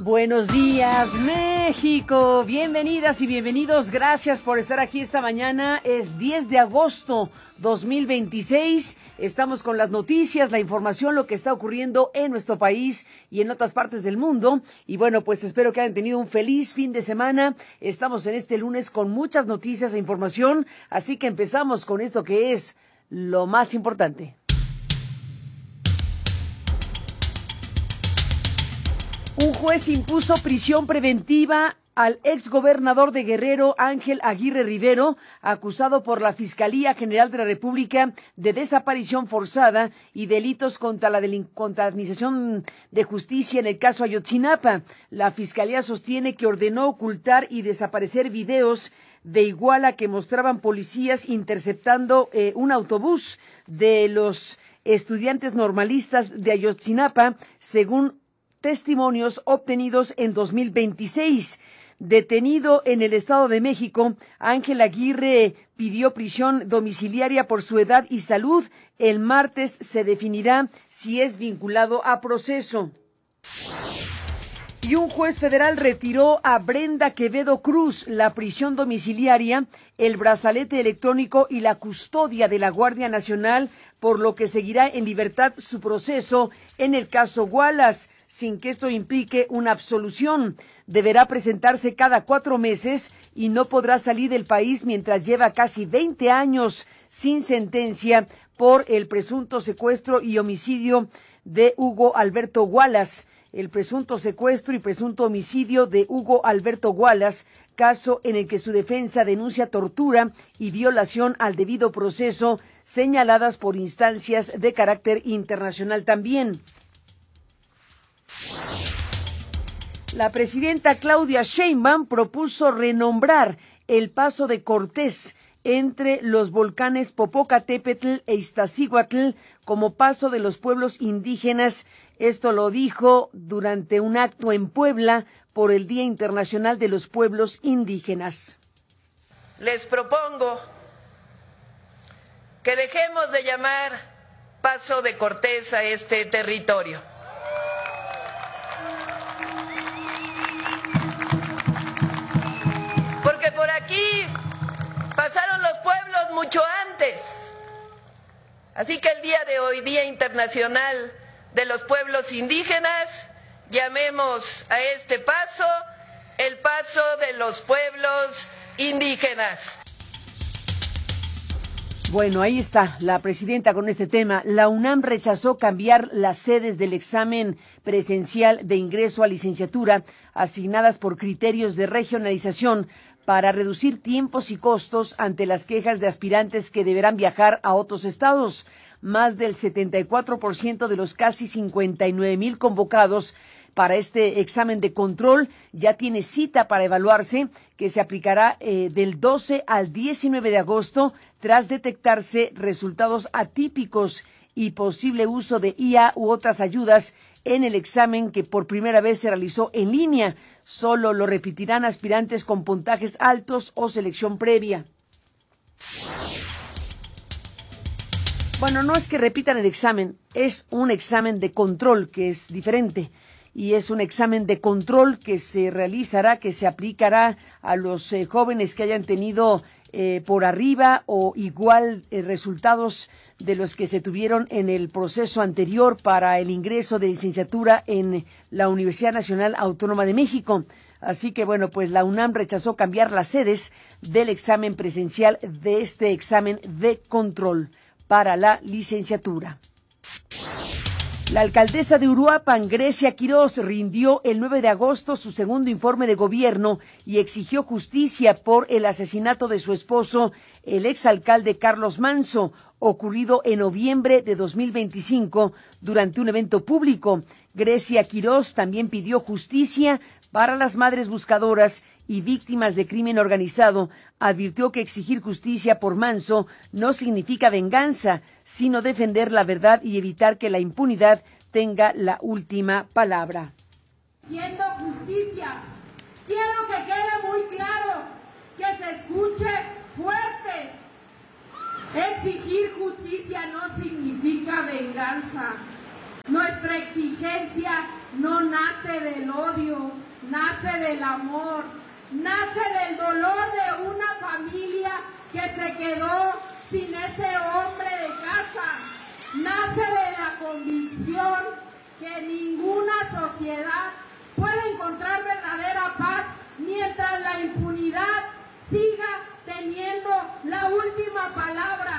Buenos días, México. Bienvenidas y bienvenidos. Gracias por estar aquí esta mañana. Es 10 de agosto 2026. Estamos con las noticias, la información, lo que está ocurriendo en nuestro país y en otras partes del mundo. Y bueno, pues espero que hayan tenido un feliz fin de semana. Estamos en este lunes con muchas noticias e información. Así que empezamos con esto que es lo más importante. Un juez impuso prisión preventiva al exgobernador de Guerrero, Ángel Aguirre Rivero, acusado por la Fiscalía General de la República de desaparición forzada y delitos contra la Administración de Justicia en el caso Ayotzinapa. La Fiscalía sostiene que ordenó ocultar y desaparecer videos de Iguala que mostraban policías interceptando un autobús de los estudiantes normalistas de Ayotzinapa, según testimonios obtenidos en 2026. Detenido en el Estado de México, Ángel Aguirre pidió prisión domiciliaria por su edad y salud. El martes se definirá si es vinculado a proceso. Y un juez federal retiró a Brenda Quevedo Cruz la prisión domiciliaria, el brazalete electrónico y la custodia de la Guardia Nacional, por lo que seguirá en libertad su proceso en el caso Wallace, sin que esto implique una absolución. Deberá presentarse cada 4 meses y no podrá salir del país mientras lleva casi 20 años sin sentencia por el presunto secuestro y homicidio de Hugo Alberto Wallace. El presunto secuestro y presunto homicidio de Hugo Alberto Wallace, caso en el que su defensa denuncia tortura y violación al debido proceso, señaladas por instancias de carácter internacional también. La presidenta Claudia Sheinbaum propuso renombrar el Paso de Cortés entre los volcanes Popocatépetl e Iztaccíhuatl como Paso de los Pueblos Indígenas. Esto lo dijo durante un acto en Puebla por el Día Internacional de los Pueblos Indígenas. Les propongo que dejemos de llamar Paso de Cortés a este territorio. Porque por aquí pasaron los pueblos mucho antes. Así que el día de hoy, Día Internacional de los Pueblos Indígenas, llamemos a este paso el Paso de los Pueblos Indígenas. Bueno, ahí está la presidenta con este tema. La UNAM rechazó cambiar las sedes del examen presencial de ingreso a licenciatura asignadas por criterios de regionalización para reducir tiempos y costos ante las quejas de aspirantes que deberán viajar a otros estados. Más del 74% de los casi 59,000 convocados para este examen de control ya tiene cita para evaluarse, que se aplicará del 12 al 19 de agosto tras detectarse resultados atípicos y posible uso de IA u otras ayudas en el examen que por primera vez se realizó en línea. Solo lo repetirán aspirantes con puntajes altos o selección previa. Bueno, no es que repitan el examen, es un examen de control que es diferente. Y es un examen de control que se realizará, que se aplicará a los jóvenes que hayan tenido por arriba o igual resultados de los que se tuvieron en el proceso anterior para el ingreso de licenciatura en la Universidad Nacional Autónoma de México. Así que bueno, pues la UNAM rechazó cambiar las sedes del examen presencial de este examen de control para la licenciatura. La alcaldesa de Uruapan, Grecia Quirós, rindió el 9 de agosto su segundo informe de gobierno y exigió justicia por el asesinato de su esposo, el exalcalde Carlos Manso, ocurrido en noviembre de 2025 durante un evento público. Grecia Quirós también pidió justicia para las madres buscadoras y víctimas de crimen organizado. Advirtió que exigir justicia por Manso no significa venganza, sino defender la verdad y evitar que la impunidad tenga la última palabra. Haciendo justicia, quiero que quede muy claro, que se escuche fuerte. Exigir justicia no significa venganza. Nuestra exigencia no nace del odio, nace del amor, nace del dolor de una familia que se quedó sin ese hombre de casa, nace de la convicción que ninguna sociedad puede encontrar verdadera paz mientras la impunidad siga teniendo la última palabra.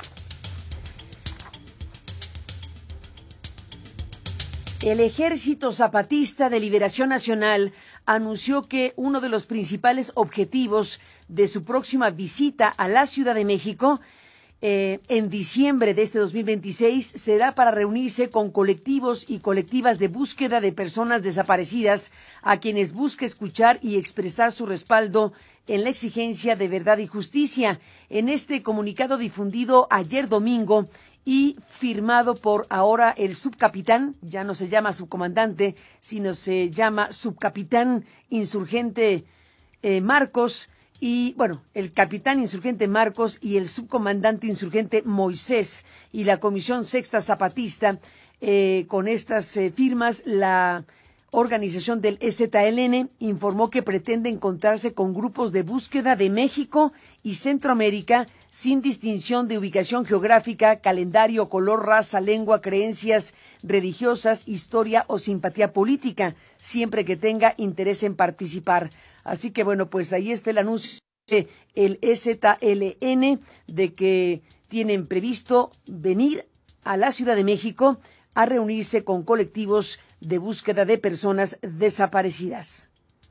El Ejército Zapatista de Liberación Nacional anunció que uno de los principales objetivos de su próxima visita a la Ciudad de México en diciembre de este 2026 será para reunirse con colectivos y colectivas de búsqueda de personas desaparecidas, a quienes busca escuchar y expresar su respaldo en la exigencia de verdad y justicia. En este comunicado difundido ayer domingo y firmado por ahora el subcapitán, ya no se llama subcomandante, sino se llama subcapitán insurgente Marcos, y bueno, el capitán insurgente Marcos y el subcomandante insurgente Moisés y la Comisión Sexta Zapatista, con estas firmas, la organización del EZLN informó que pretende encontrarse con grupos de búsqueda de México y Centroamérica sin distinción de ubicación geográfica, calendario, color, raza, lengua, creencias religiosas, historia o simpatía política, siempre que tenga interés en participar. Así que bueno, pues ahí está el anuncio del EZLN de que tienen previsto venir a la Ciudad de México a reunirse con colectivos de búsqueda de personas desaparecidas.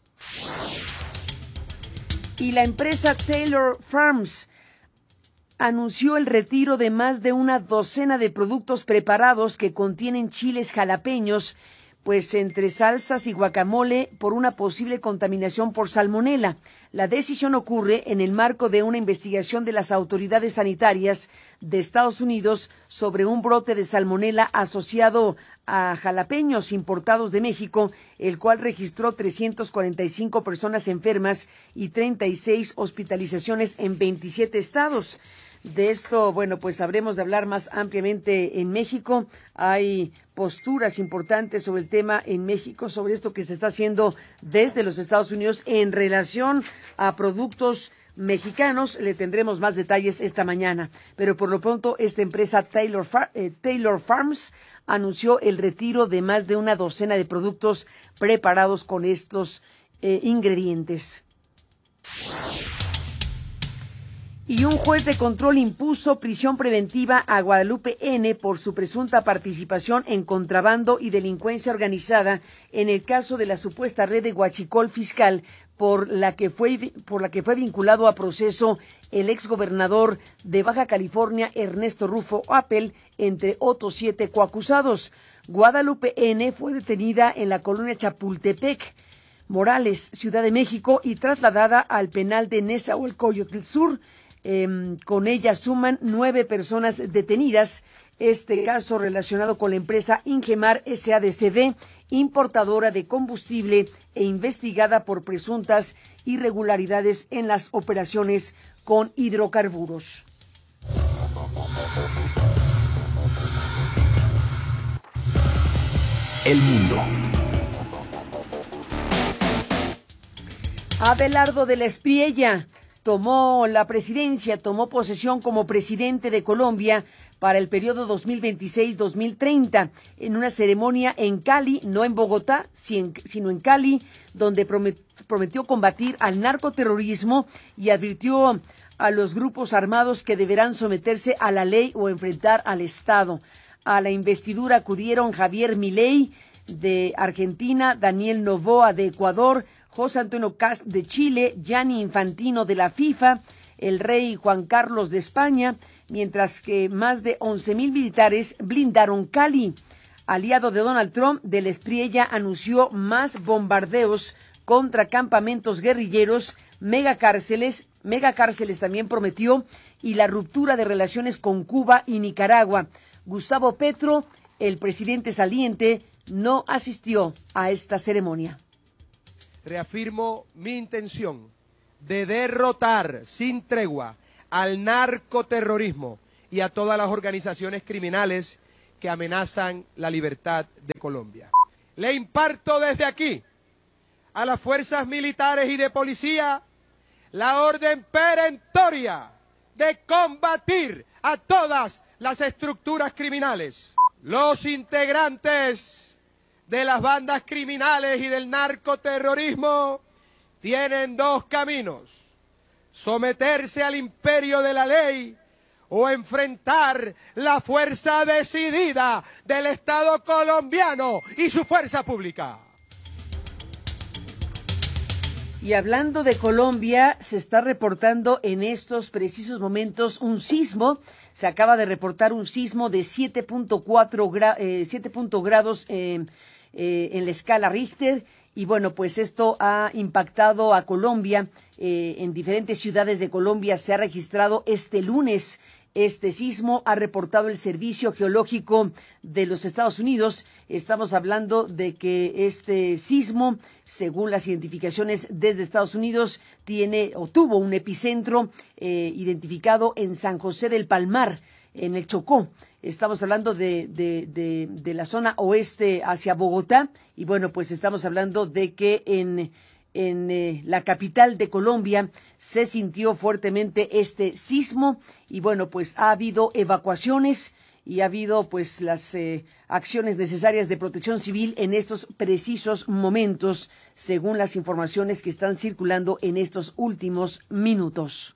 Y la empresa Taylor Farms anunció el retiro de más de una docena de productos preparados que contienen chiles jalapeños, pues entre salsas y guacamole, por una posible contaminación por salmonela. La decisión ocurre en el marco de una investigación de las autoridades sanitarias de Estados Unidos sobre un brote de salmonela asociado a jalapeños importados de México, el cual registró 345 personas enfermas y 36 hospitalizaciones en 27 estados. De esto, bueno, pues habremos de hablar más ampliamente en México. Hay posturas importantes sobre el tema en México, sobre esto que se está haciendo desde los Estados Unidos en relación a productos mexicanos. Le tendremos más detalles esta mañana. Pero por lo pronto, esta empresa Taylor Farms anunció el retiro de más de una docena de productos preparados con estos ingredientes. Y un juez de control impuso prisión preventiva a Guadalupe N. por su presunta participación en contrabando y delincuencia organizada en el caso de la supuesta red de huachicol fiscal por la que fue vinculado a proceso el exgobernador de Baja California, Ernesto Rufo Appel, entre otros 7 coacusados. Guadalupe N. fue detenida en la colonia Chapultepec, Morales, Ciudad de México, y trasladada al penal de Nezahualcóyotl Sur. Con ella suman 9 personas detenidas. Este caso relacionado con la empresa Ingemar S.A.D.C.V., importadora de combustible e investigada por presuntas irregularidades en las operaciones con hidrocarburos. El mundo. Abelardo de la Espriella tomó posesión como presidente de Colombia para el periodo 2026-2030 en una ceremonia en Cali, no en Bogotá, sino en Cali, donde prometió combatir al narcoterrorismo y advirtió a los grupos armados que deberán someterse a la ley o enfrentar al Estado. A la investidura acudieron Javier Milei de Argentina, Daniel Noboa de Ecuador, José Antonio Kast de Chile, Gianni Infantino de la FIFA, el rey Juan Carlos de España, mientras que más de 11,000 militares blindaron Cali. Aliado de Donald Trump, de la Espriella anunció más bombardeos contra campamentos guerrilleros, megacárceles también prometió, y la ruptura de relaciones con Cuba y Nicaragua. Gustavo Petro, el presidente saliente, no asistió a esta ceremonia. Reafirmo mi intención de derrotar sin tregua al narcoterrorismo y a todas las organizaciones criminales que amenazan la libertad de Colombia. le imparto desde aquí a las fuerzas militares y de policía la orden perentoria de combatir a todas las estructuras criminales. Los integrantes de las bandas criminales y del narcoterrorismo tienen dos caminos: someterse al imperio de la ley o enfrentar la fuerza decidida del Estado colombiano y su fuerza pública. Y hablando de Colombia, se está reportando en estos precisos momentos un sismo. Se acaba de reportar un sismo de 7.4 grados en la escala Richter. Y bueno, pues esto ha impactado a Colombia. En diferentes ciudades de Colombia se ha registrado este lunes este sismo, ha reportado el Servicio Geológico de los Estados Unidos. Estamos hablando de que este sismo, según las identificaciones desde Estados Unidos, tuvo un epicentro identificado en San José del Palmar, en el Chocó. Estamos hablando de la zona oeste hacia Bogotá. Y bueno, pues estamos hablando de que en la capital de Colombia se sintió fuertemente este sismo. Y bueno, pues ha habido evacuaciones y ha habido pues las acciones necesarias de protección civil en estos precisos momentos, según las informaciones que están circulando en estos últimos minutos.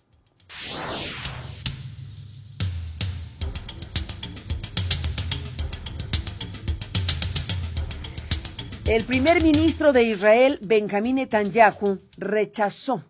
El primer ministro de Israel, Benjamín Netanyahu, rechazó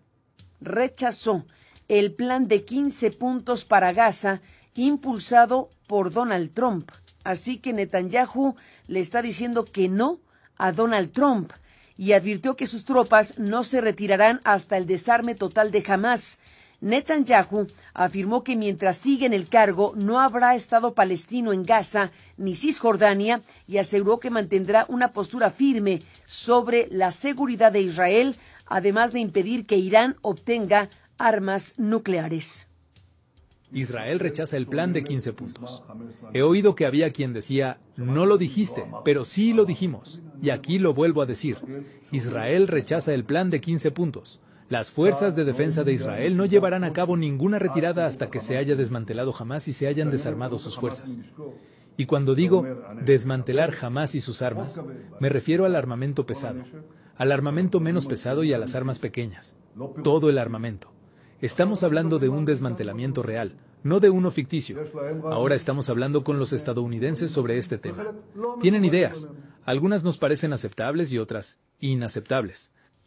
el plan de 15 puntos para Gaza impulsado por Donald Trump. Así que Netanyahu le está diciendo que no a Donald Trump y advirtió que sus tropas no se retirarán hasta el desarme total de Hamás. Netanyahu afirmó que mientras sigue en el cargo no habrá Estado palestino en Gaza ni Cisjordania y aseguró que mantendrá una postura firme sobre la seguridad de Israel, además de impedir que Irán obtenga armas nucleares. Israel rechaza el plan de 15 puntos. He oído que había quien decía, no lo dijiste, pero sí lo dijimos. Y aquí lo vuelvo a decir. Israel rechaza el plan de 15 puntos. Las fuerzas de defensa de Israel no llevarán a cabo ninguna retirada hasta que se haya desmantelado Hamás y se hayan desarmado sus fuerzas. Y cuando digo desmantelar Hamás y sus armas, me refiero al armamento pesado, al armamento menos pesado y a las armas pequeñas. Todo el armamento. Estamos hablando de un desmantelamiento real, no de uno ficticio. Ahora estamos hablando con los estadounidenses sobre este tema. Tienen ideas. Algunas nos parecen aceptables y otras inaceptables.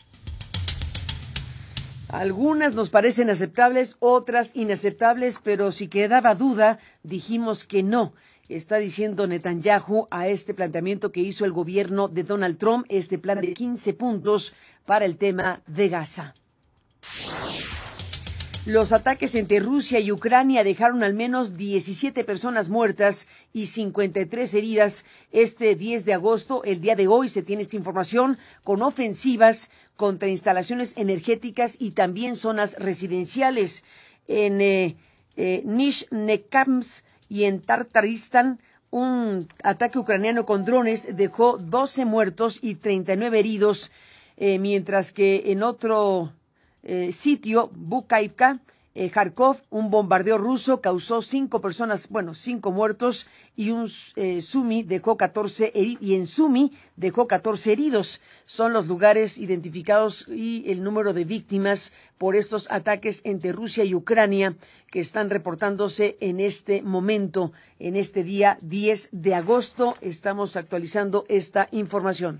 Algunas nos parecen aceptables, otras inaceptables, pero si quedaba duda, dijimos que no. Está diciendo Netanyahu a este planteamiento que hizo el gobierno de Donald Trump, este plan de 15 puntos para el tema de Gaza. Los ataques entre Rusia y Ucrania dejaron al menos 17 personas muertas y 53 heridas este 10 de agosto. El día de hoy se tiene esta información con ofensivas contra instalaciones energéticas y también zonas residenciales. En Nizhnekamsk y en Tartaristán, un ataque ucraniano con drones dejó 12 muertos y 39 heridos, mientras que en otro sitio, Bukaivka, Kharkov, un bombardeo ruso causó 5 muertos y en Sumi dejó 14 heridos. Son los lugares identificados y el número de víctimas por estos ataques entre Rusia y Ucrania que están reportándose en este momento, en este día 10 de agosto. Estamos actualizando esta información.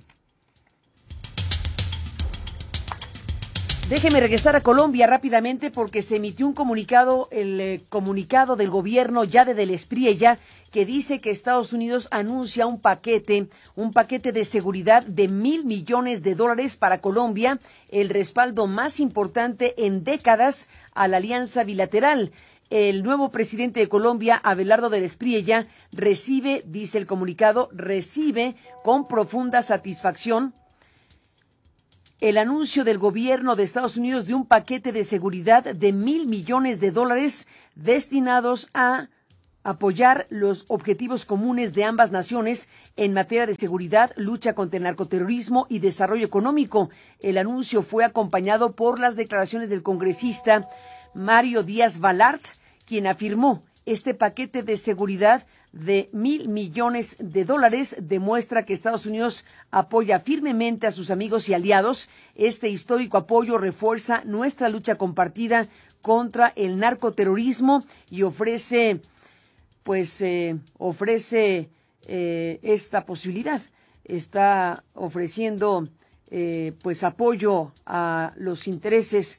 Déjeme regresar a Colombia rápidamente porque se emitió un comunicado, el comunicado del gobierno Yade del Espriella, que dice que Estados Unidos anuncia un paquete de seguridad de $1,000 millones para Colombia, el respaldo más importante en décadas a la alianza bilateral. El nuevo presidente de Colombia, Abelardo del Espriella, dice el comunicado, recibe con profunda satisfacción el anuncio del gobierno de Estados Unidos de un paquete de seguridad de $1,000 millones destinados a apoyar los objetivos comunes de ambas naciones en materia de seguridad, lucha contra el narcoterrorismo y desarrollo económico. El anuncio fue acompañado por las declaraciones del congresista Mario Díaz Balart, quien afirmó: este paquete de seguridad de $1,000 millones demuestra que Estados Unidos apoya firmemente a sus amigos y aliados. Este histórico apoyo refuerza nuestra lucha compartida contra el narcoterrorismo y ofrece esta posibilidad. Está ofreciendo apoyo a los intereses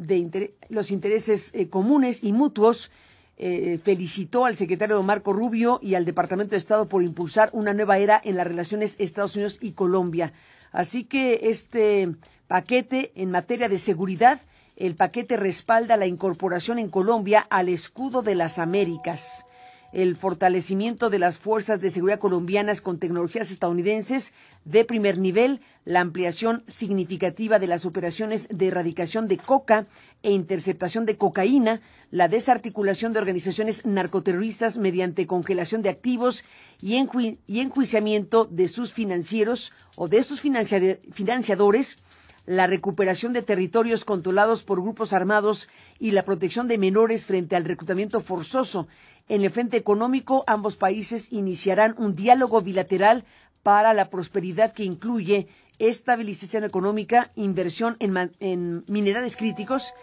comunes y mutuos. Felicitó al secretario Marco Rubio y al Departamento de Estado por impulsar una nueva era en las relaciones Estados Unidos y Colombia. Así que este paquete en materia de seguridad, el paquete respalda la incorporación en Colombia al escudo de las Américas, el fortalecimiento de las fuerzas de seguridad colombianas con tecnologías estadounidenses de primer nivel, la ampliación significativa de las operaciones de erradicación de coca e interceptación de cocaína, la desarticulación de organizaciones narcoterroristas mediante congelación de activos y enjuiciamiento de sus financieros o de sus financiadores, la recuperación de territorios controlados por grupos armados y la protección de menores frente al reclutamiento forzoso. En el frente económico, ambos países iniciarán un diálogo bilateral para la prosperidad que incluye estabilización económica, inversión en minerales críticos,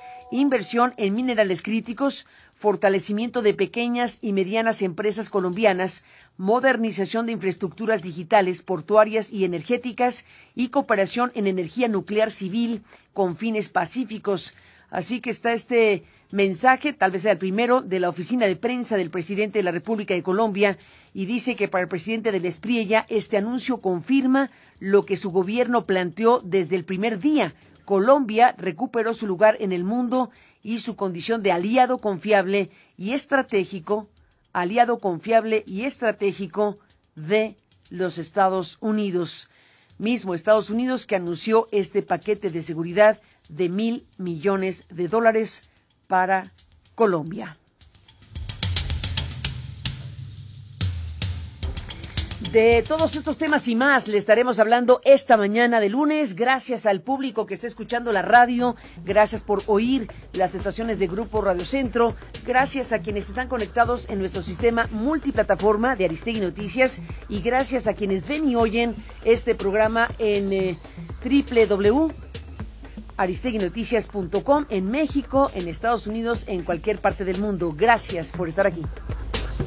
fortalecimiento de pequeñas y medianas empresas colombianas, modernización de infraestructuras digitales, portuarias y energéticas y cooperación en energía nuclear civil con fines pacíficos. Así que está este mensaje, tal vez sea el primero, de la oficina de prensa del presidente de la República de Colombia, y dice que para el presidente del Espriella este anuncio confirma lo que su gobierno planteó desde el primer día. Colombia recuperó su lugar en el mundo y su condición de aliado confiable y estratégico de los Estados Unidos. Mismo Estados Unidos que anunció este paquete de seguridad de $1,000 millones para Colombia. De todos estos temas y más le estaremos hablando esta mañana de lunes. Gracias al público que está escuchando la radio, gracias por oír las estaciones de Grupo Radio Centro, gracias a quienes están conectados en nuestro sistema multiplataforma de Aristegui Noticias y gracias a quienes ven y oyen este programa en www.aristeguinoticias.com en México, en Estados Unidos, en cualquier parte del mundo. Gracias por estar aquí.